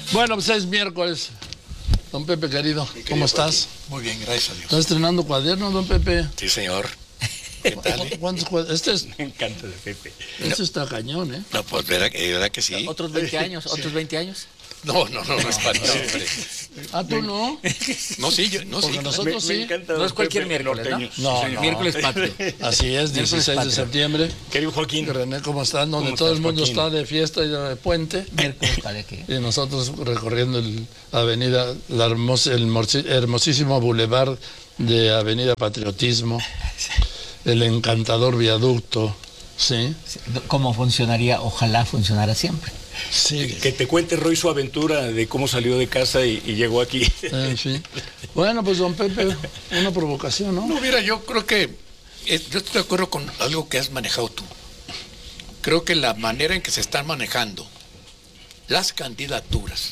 Bueno, pues es miércoles. Don Pepe, querido, ¿cómo estás? Muy bien, gracias a Dios. ¿Estás estrenando cuadernos, don Pepe? Sí, señor. ¿Qué tal? ¿Cuántos cuadernos? Me encanta de Pepe. Este está cañón, ¿eh? No, pues verdad que sí. ¿Otros 20 años? Sí. ¿Otros 20 años? No es para no, hombre. Ah, ¿tú no? No, sí, yo, no, Porque sí. nosotros sí. encanta No don es cualquier Pepe, miércoles, ¿no? norteño. No, Sí, señor. Miércoles patrio. Así es, 16 de patrio. septiembre. Querido Joaquín. René, ¿cómo estás? Donde ¿Cómo todo el estás, mundo Joaquín? está de fiesta y de puente. ¿Miércoles para qué? Y nosotros recorriendo la avenida, el hermosísimo bulevar de Avenida Patriotismo, el encantador viaducto, ¿sí? ¿Cómo funcionaría? Ojalá funcionara siempre. Sí. Que te cuente Roy su aventura de cómo salió de casa y llegó aquí. En fin. Bueno, pues don Pepe, una provocación, ¿no? No, mira, yo creo que yo estoy de acuerdo con algo que has manejado tú. Creo que la manera en que se están manejando las candidaturas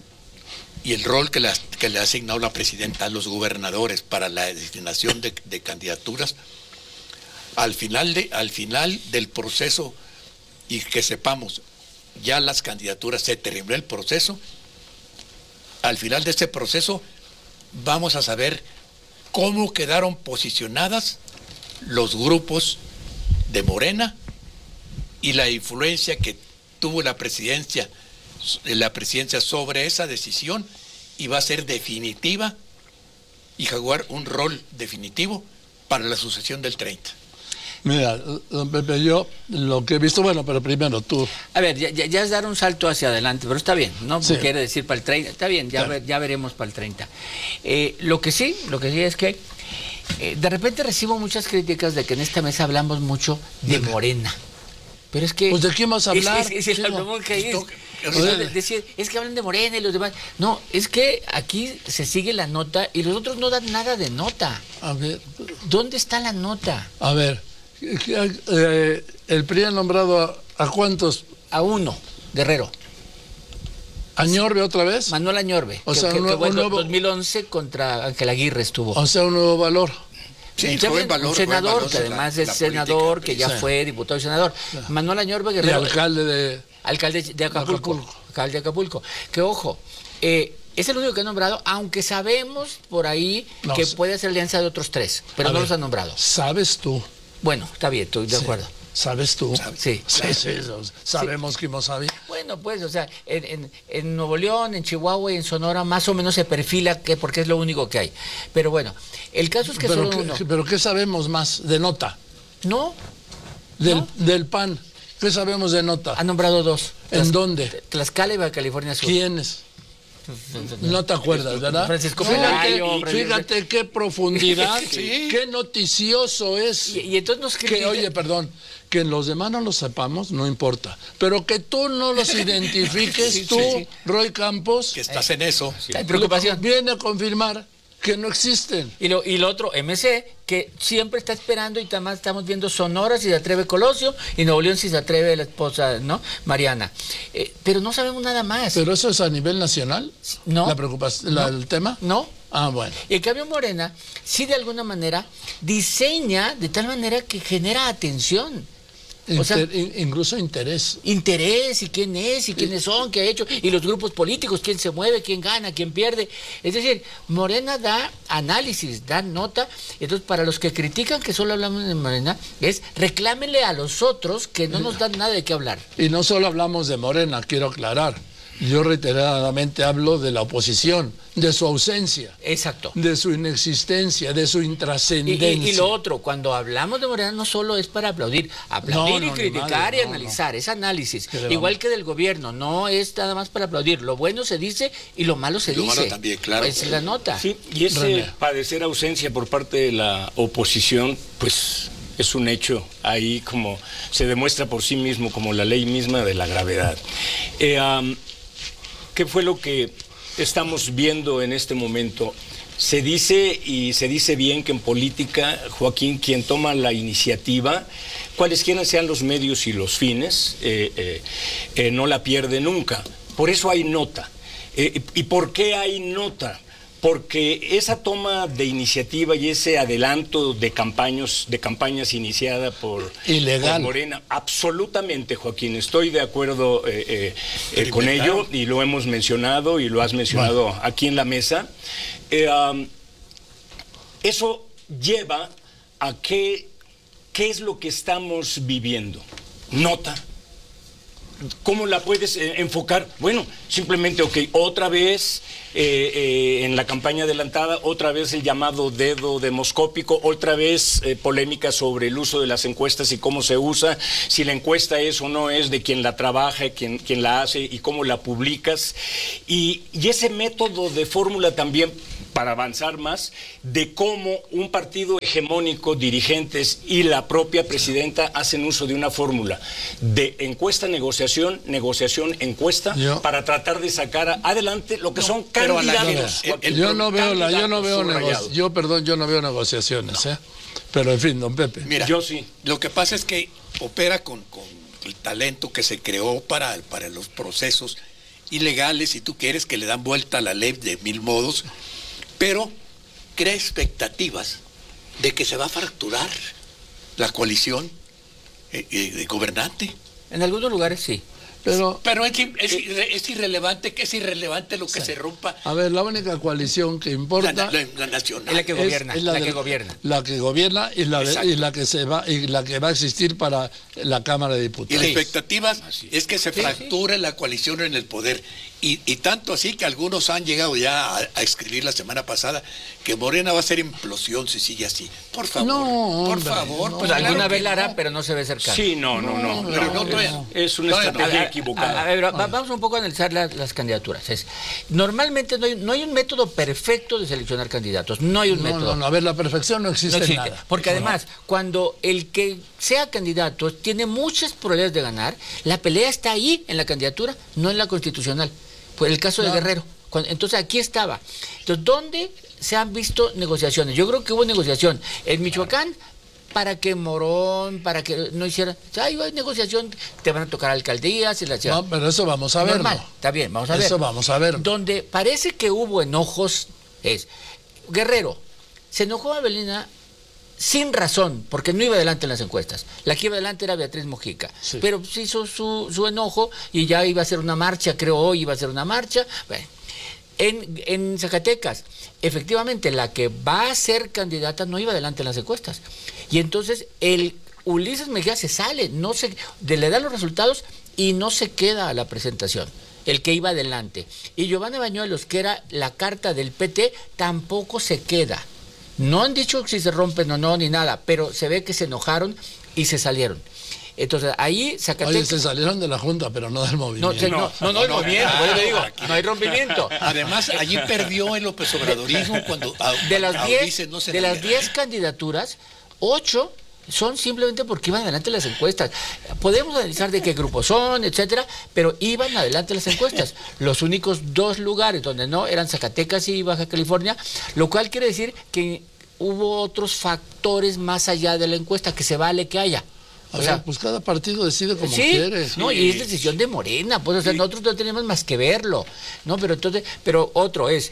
y el rol que le ha asignado la presidenta a los gobernadores para la designación de candidaturas, al final del proceso, y que sepamos, ya las candidaturas, se terminó el proceso, al final de este proceso vamos a saber cómo quedaron posicionadas los grupos de Morena y la influencia que tuvo la presidencia sobre esa decisión, y va a ser definitiva y jugar un rol definitivo para la sucesión del 30. Mira, don Pepe, yo lo que he visto, bueno, pero primero tú. A ver, ya es dar un salto hacia adelante, pero está bien, ¿no? Sí. Quiere decir para el 30, está bien, Claro. ya veremos para el 30. Lo que sí es que de repente recibo muchas críticas de que en esta mesa hablamos mucho de Morena. Pero es que... Pues, ¿de quién vas a hablar? Es el albumón que es. Oye. Decir, es que hablan de Morena y los demás. No, es que aquí se sigue la nota y los otros no dan nada de nota. A ver, ¿Dónde está la nota? el PRI ha nombrado a cuántos. A uno, Guerrero. ¿Añorbe otra vez? Manuel Añorbe, O que, sea, que un fue en nuevo- 2011 contra Ángel Aguirre estuvo. O sea, un nuevo valor. Sí, Ya fue ven, valor, un fue senador, valor que de además la es senador, política, que ya sí. fue diputado y senador. Manuel Añorbe Y Guerrero, alcalde de... alcalde de Acapulco. Acapulco. Alcalde de Acapulco. Que ojo, es el único que ha nombrado, aunque sabemos por ahí No, que sí. puede hacer alianza de otros tres, pero A no ver, los ha nombrado. ¿Sabes tú? Bueno, está bien, estoy de Sí. acuerdo. ¿Sabes tú? Sí. Sí, sabemos que hemos sabido. Bueno, pues, o sea, en Nuevo León, en Chihuahua y en Sonora más o menos se perfila porque es lo único que hay. Pero bueno, el caso es que Pero, solo uno. ¿pero qué sabemos más de nota? No, Del PAN. ¿Qué sabemos de nota? ha nombrado dos. ¿En dónde? Tlaxcala y Baja California Sur. ¿Quiénes? No te acuerdas, ¿verdad? Francisco Pelayo, Fíjate qué profundidad, Sí. qué noticioso es. Y entonces nos Que, critican. oye, perdón, que los demás no los sepamos, no importa. Pero que tú no los identifiques, Sí, tú, sí. Roy Campos, Que estás en eso. Hay preocupación. viene a confirmar que no existen. Y lo otro, MC, que siempre está esperando, y además estamos viendo Sonora si se atreve Colosio y Nuevo León si se atreve la esposa, ¿no? Mariana. Pero no sabemos nada más. Pero eso es a nivel nacional. No. La preocupación, No. el tema. ¿No? Ah, bueno. Y en cambio Morena, sí de alguna manera, diseña de tal manera que genera atención. O sea, Incluso interés. interés, y quién es, y quiénes son, qué ha hecho, y los grupos políticos, quién se mueve, quién gana, quién pierde. Es decir, Morena da análisis, da nota. Entonces, para los que critican que solo hablamos de Morena, es reclámenle a los otros que no nos dan nada de qué hablar. Y no solo hablamos de Morena, quiero aclarar. Yo reiteradamente hablo de la oposición, de su ausencia, Exacto. de su inexistencia, de su intrascendencia. Y lo otro, cuando hablamos de Morena no solo es para aplaudir No, y ni criticar madre, y no, analizar, es análisis. Que le Igual vamos. que del gobierno, no es nada más para aplaudir. Lo bueno se dice y lo malo se Lo dice. malo también, claro. Esa es la nota. Sí, y ese René. padecer ausencia por parte de la oposición, pues es un hecho ahí, como se demuestra por sí mismo, como la ley misma de la gravedad. ¿Qué fue lo que estamos viendo en este momento? Se dice, y se dice bien, que en política, Joaquín, quien toma la iniciativa, cualesquiera sean los medios y los fines, no la pierde nunca. Por eso hay nota. ¿Y por qué hay nota? porque esa toma de iniciativa y ese adelanto de campañas iniciada por Morena, absolutamente, Joaquín, estoy de acuerdo con ello, y lo hemos mencionado y lo has mencionado aquí en la mesa. Eso lleva a ¿qué es lo que estamos viviendo? Nota. ¿Cómo la puedes enfocar? Bueno, simplemente, otra vez en la campaña adelantada, otra vez el llamado dedo demoscópico, otra vez polémica sobre el uso de las encuestas y cómo se usa, si la encuesta es o no es de quien la trabaja, quien la hace y cómo la publicas. Y ese método de fórmula también, para avanzar más, de cómo un partido hegemónico, dirigentes y la propia presidenta hacen uso de una fórmula de encuesta-negociación, negociación-encuesta, para tratar de sacar adelante lo que son candidatos. Yo no veo negociaciones, pero en fin, don Pepe. Mira, yo sí. Lo que pasa es que opera con el talento que se creó para los procesos ilegales, si tú quieres, que le dan vuelta a la ley de mil modos, pero crea expectativas de que se va a fracturar la coalición gobernante. En algunos lugares sí. Pero es irrelevante lo que se rompa. A ver, la única coalición que importa la nacional es la que gobierna, la que gobierna y la que va a existir para la Cámara de Diputados. Y la expectativa es que se fracture la coalición en el poder. Y tanto así que algunos han llegado ya a escribir la semana pasada que Morena va a ser implosión si sigue así. Por favor, por favor. Pues alguna vez la hará, pero no se ve cercano. Sí, no. Es una estrategia equivocada. A ver, vamos un poco a analizar las candidaturas. Normalmente no hay un método perfecto de seleccionar candidatos. No hay un método. A ver, la perfección no existe nada. Porque además, cuando el que sea candidato tiene muchas probabilidades de ganar, la pelea está ahí en la candidatura, no en la constitucional. Pues el caso de Guerrero. Entonces aquí estaba. Entonces, ¿dónde se han visto negociaciones? Yo creo que hubo negociación en Michoacán para que Morón, para que no hiciera, hay negociación, te van a tocar alcaldías y la ciudad. No, pero eso vamos a verlo. Normal, está bien, vamos a ver. Eso vamos a ver. Donde parece que hubo enojos es Guerrero. Se enojó a Avelina sin razón, porque no iba adelante en las encuestas. La que iba adelante era Beatriz Mojica. Sí. Pero se hizo su enojo y ya iba a hacer una marcha, creo hoy iba a hacer una marcha. Bueno, en Zacatecas, efectivamente, la que va a ser candidata no iba adelante en las encuestas. Y entonces el Ulises Mejía se sale, le dan los resultados y no se queda a la presentación, el que iba adelante. Y Giovanna Bañuelos, que era la carta del PT, tampoco se queda. No han dicho si se rompen o no, ni nada, pero se ve que se enojaron y se salieron. Entonces, ahí Zacatecas... Oye, se salieron de la Junta, pero no del movimiento. No del movimiento, yo le digo, no hay rompimiento. Además, allí perdió el López Obradorismo cuando de las 10 candidaturas, 8 son simplemente porque iban adelante las encuestas. Podemos analizar de qué grupos son, etcétera, pero iban adelante las encuestas. Los únicos 2 lugares donde no eran Zacatecas y Baja California, lo cual quiere decir que hubo otros factores más allá de la encuesta, que se vale que haya. O sea, pues cada partido decide como quiere. No, y es decisión de Morena, pues, o sea, nosotros no tenemos más que verlo, ¿no? Pero otro es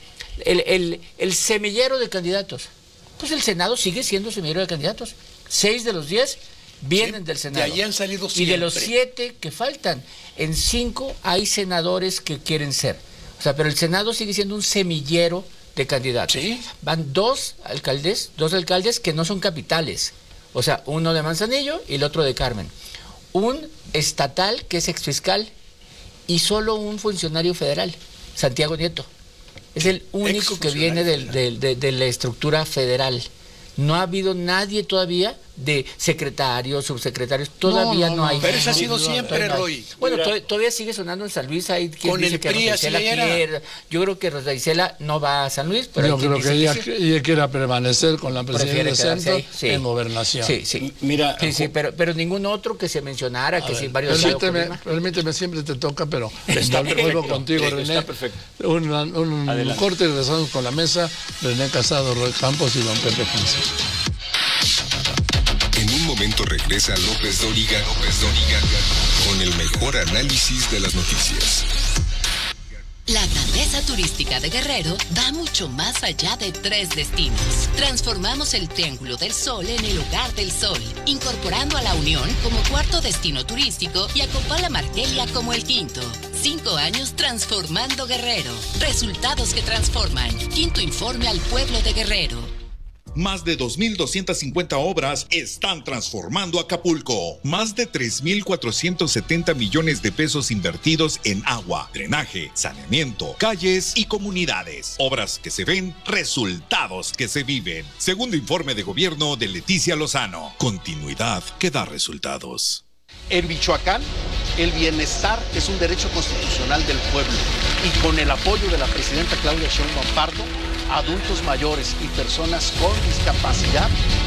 el semillero de candidatos. Pues el Senado sigue siendo semillero de candidatos. 6 de los 10 vienen del Senado. De allí han salido siempre. Y de los 7 que faltan, en 5 hay senadores que quieren ser. O sea, pero el Senado sigue siendo un semillero de candidatos. ¿Sí? Van 2 alcaldes que no son capitales. O sea, uno de Manzanillo y el otro de Carmen. Un estatal que es exfiscal y solo un funcionario federal, Santiago Nieto. Es el único que viene de la estructura federal. No ha habido nadie todavía de secretarios, subsecretarios, todavía no hay. Pero eso ha sido siempre, Roy. Bueno, todavía sigue sonando en San Luis, hay quien con dice el que PRI Rosa Isela quiere. Yo creo que Rosa Isela no va a San Luis, pero yo hay quien creo dice que ella quiera permanecer con la presidencia de centro en gobernación. Sí. Mira, pero ningún otro que se mencionara, que si varios... Permíteme, siempre te toca, pero vuelvo contigo, René. Está perfecto. Un corte y regresamos con la mesa. René Casado, Roy Campos y don Pepe Fonseca. En un momento regresa López Dóriga con el mejor análisis de las noticias. La grandeza turística de Guerrero va mucho más allá de 3 destinos. Transformamos el Triángulo del Sol en el Hogar del Sol, incorporando a La Unión como 4º destino turístico y a Copala Margelia como el 5º. 5 años transformando Guerrero. Resultados que transforman. 5º informe al pueblo de Guerrero. Más de 2.250 obras están transformando Acapulco. Más de 3.470 millones de pesos invertidos en agua, drenaje, saneamiento, calles y comunidades. Obras que se ven, resultados que se viven. Segundo informe de gobierno de Leticia Lozano. Continuidad que da resultados. En Michoacán, el bienestar es un derecho constitucional del pueblo y con el apoyo de la presidenta Claudia Sheinbaum Pardo, adultos mayores y personas con discapacidad